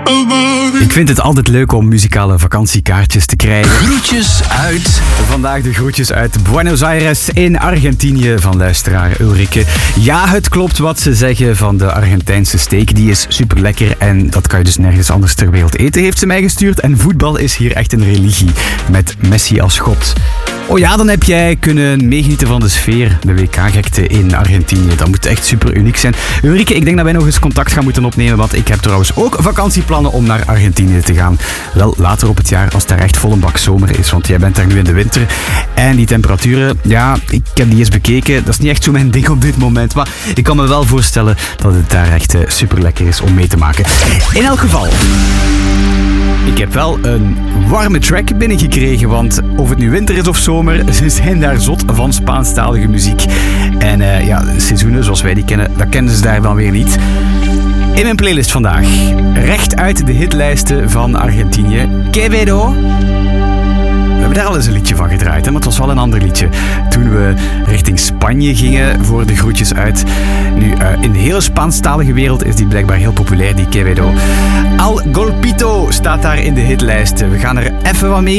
Ik vind het altijd leuk om muzikale vakantiekaartjes te krijgen. Groetjes uit. Vandaag de groetjes uit Buenos Aires in Argentinië van luisteraar Ulrike. Ja, het klopt wat ze zeggen van de Argentijnse steak. Die is super lekker en dat kan je dus nergens anders ter wereld eten, heeft ze mij gestuurd. En voetbal is hier echt een religie, met Messi als god. Oh ja, dan heb jij kunnen meegenieten van de sfeer, de WK-gekte in Argentinië. Dat moet echt super uniek zijn. Ulrike, ik denk dat wij nog eens contact gaan moeten opnemen, want ik heb trouwens ook vakantieplannen om naar Argentinië te gaan. Wel later op het jaar, als daar echt vol een bak zomer is, want jij bent daar nu in de winter. En die temperaturen, ja, ik heb die eens bekeken. Dat is niet echt zo mijn ding op dit moment, maar ik kan me wel voorstellen dat het daar echt super lekker is om mee te maken. In elk geval, ik heb wel een warme track binnengekregen, want of het nu winter is of zomer, ze zijn daar zot van Spaanstalige muziek. En ja, seizoenen zoals wij die kennen, dat kennen ze daar dan weer niet. In mijn playlist vandaag, recht uit de hitlijsten van Argentinië, Quevedo. We hebben daar al eens een liedje van gedraaid, hè? Maar het was wel een ander liedje. Toen we richting Spanje gingen voor de groetjes uit. Nu, in de hele Spaanstalige wereld is die blijkbaar heel populair, die Quevedo. Al Golpito staat daar in de hitlijsten. We gaan er even wat mee